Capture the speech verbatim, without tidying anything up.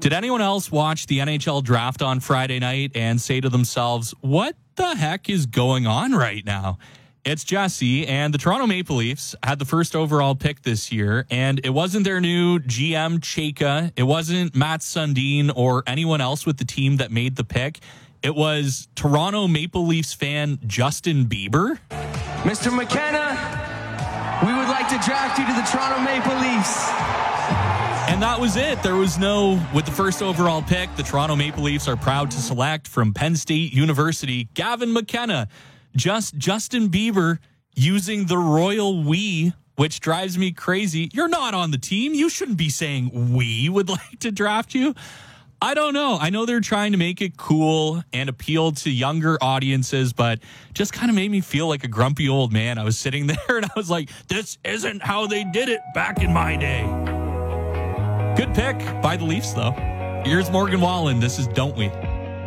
Did anyone else watch the N H L draft on Friday night and say to themselves, what the heck is going on right now? It's Jesse, and the Toronto Maple Leafs had the first overall pick this year, and it wasn't their new G M, Chayka. It wasn't Matt Sundin or anyone else with the team that made the pick. It was Toronto Maple Leafs fan Justin Bieber. Mister McKenna, we would like to draft you to the Toronto Maple Leafs. And that was it. There was no, with the first overall pick, the Toronto Maple Leafs are proud to select from Penn State University, Gavin McKenna. Just Justin Bieber using the royal we, which drives me crazy. You're not on the team. You shouldn't be saying we would like to draft you. I don't know. I know they're trying to make it cool and appeal to younger audiences, but just kind of made me feel like a grumpy old man. I was sitting there and I was like, this isn't how they did it back in my day. Good pick by the Leafs, though. Here's Morgan Wallen. This is Don't We?